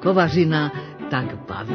kovařina tak baví.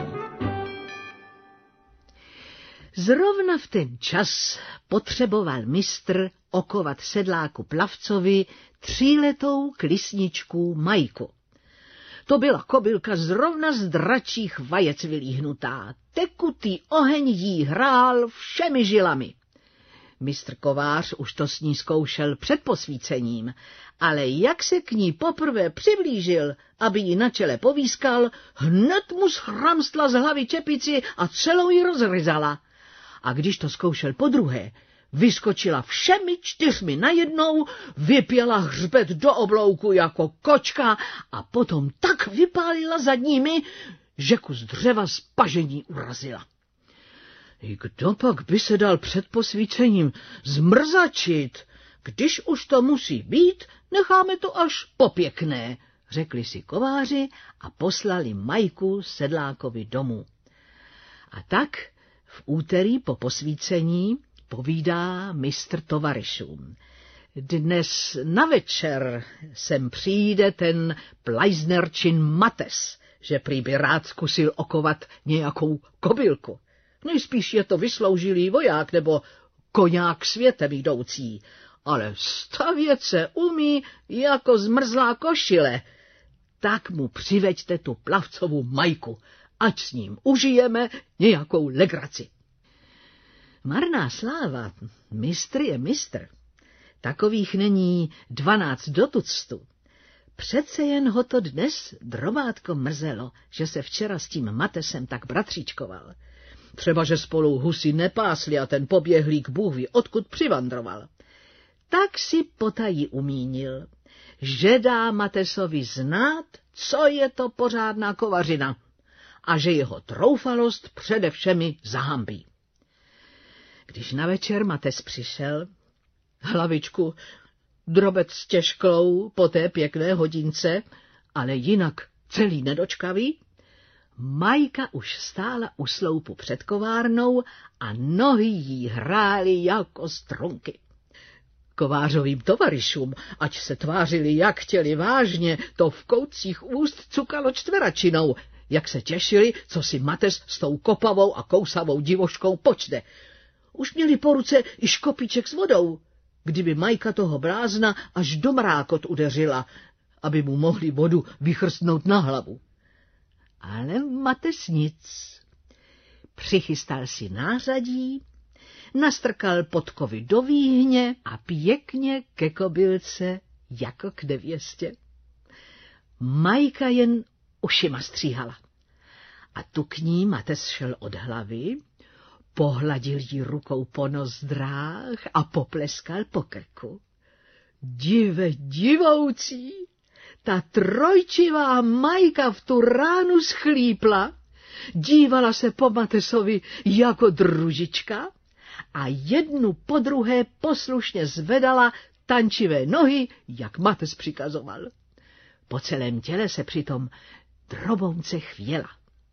Zrovna v ten čas potřeboval mistr okovat sedláku Plavcovi 3letou klisničku Majku. To byla kobylka zrovna z dračích vajec vylíhnutá. Tekutý oheň jí hrál všemi žilami. Mistr kovář už to s ní zkoušel před posvícením, ale jak se k ní poprvé přiblížil, aby ji na čele povískal, hned mu schramstla z hlavy čepici a celou ji rozryzala. A když to zkoušel podruhé, vyskočila všemi 4 najednou, vypěla hřbet do oblouku jako kočka a potom tak vypálila zadními, že kus dřeva z pažení urazila. I kdo pak by se dal před posvícením zmrzačit? Když už to musí být, necháme to až popěkné, řekli si kováři a poslali Majku sedlákovi domů. A tak v úterý po posvícení povídá mistr tovaryšům. Dnes na večer sem přijde ten plajznerčin Mates, že prý by rád zkusil okovat nějakou kobylku. Nejspíš je to vysloužilý voják nebo koňák světem jdoucí, ale stavět se umí jako zmrzlá košile. Tak mu přiveďte tu Plavcovu Majku, ať s ním užijeme nějakou legraci. Marná sláva, mistr je mistr. Takových není 12 do tuctu. Přece jen ho to dnes drobátko mrzelo, že se včera s tím Matesem tak bratříčkoval. Třeba, že spolu husy nepásli a ten poběhlík Bůh ví, odkud přivandroval. Tak si potají umínil, že dá Matesovi znát, co je to pořádná kovařina a že jeho troufalost přede všemi zahambí. Když na večer Mates přišel, hlavičku drobec těžkou po té pěkné hodince, ale jinak celý nedočkavý, Majka už stála u sloupu před kovárnou a nohy jí hrály jako strunky. Kovářovým tovaryšům, ať se tvářili jak chtěli vážně, to v koutcích úst cukalo čtveračinou, jak se těšili, co si Mates s tou kopavou a kousavou divoškou počne. Už měli po ruce i škopíček s vodou, kdyby Majka toho blázna až do mrákot udeřila, aby mu mohli vodu vychrstnout na hlavu. Ale Mates nic. Přichystal si nářadí, nastrkal podkovy do výhně a pěkně ke kobylce jako k nevěstě. Majka jen ušima stříhala. A tu k ní Mates šel od hlavy, pohladil jí rukou po nozdrách a popleskal po krku. Dive divoucí, ta trojčivá Majka v tu ránu schlípla, dívala se po Matesovi jako družička a jednu po druhé poslušně zvedala tančivé nohy, jak Mates přikazoval. Po celém těle se přitom drobounce chvěla.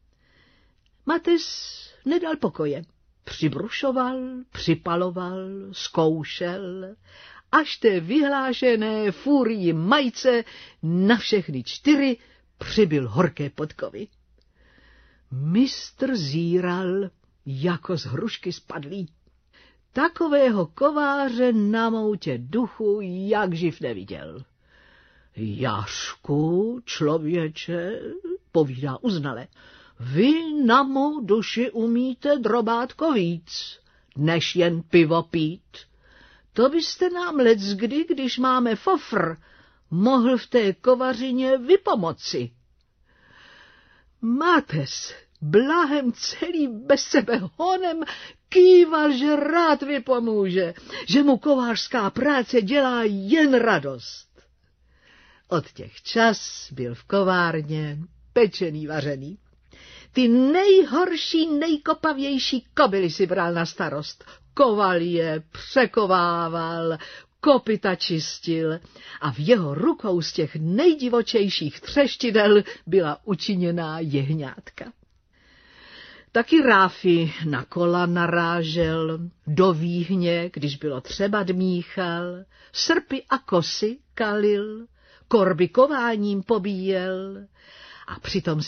Mates nedal pokoje. Přibrušoval, připaloval, zkoušel, až té vyhlášené fúrii Majce na všechny 4 přibyl horké podkovy. Mistr zíral jako z hrušky spadlý. Takového kováře na moutě duchu jak živ neviděl. Jašku, člověče, povídá uznale, vy na mou duši umíte drobátko víc, než jen pivo pít. To byste nám leckdy, když máme fofr, mohl v té kovařině vypomoci. Mates blahem celý bez sebe honem kýval, že rád vypomůže, že mu kovářská práce dělá jen radost. Od těch čas byl v kovárně pečený, vařený. Ty nejhorší, nejkopavější kobily si bral na starost. Koval je, překovával, kopyta čistil a v jeho rukou z těch nejdivočejších třeštidel byla učiněná jehňátka. Taky ráfy na kola narážel, do výhně, když bylo třeba dmíchal, srpy a kosy kalil, korby kováním pobíjel a přitom